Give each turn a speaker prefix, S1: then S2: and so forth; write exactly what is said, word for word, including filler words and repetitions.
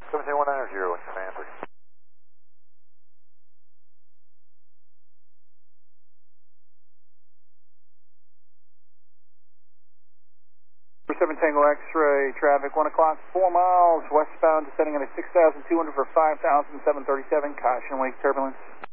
S1: seventeen one nine zero, command three.
S2: seven Tango X-ray, traffic one o'clock, four miles, westbound, descending at a six thousand two hundred for five thousand seven thirty-seven, caution wake turbulence.